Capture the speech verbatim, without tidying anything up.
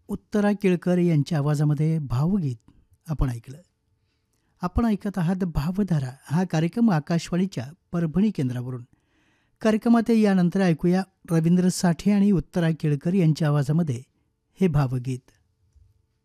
उत्तरा केळकर यांच्या आवाजामध्ये भावगीत आपण ऐकलं. आपण ऐकत आहात भावधारा हा कार्यक्रम आकाशवाणीच्या परभणी केंद्रावरून. कार्यक्रमात यानंतर ऐकूया रवींद्र साठे आणि उत्तरा केळकर यांच्या आवाजामध्ये हे भावगीत.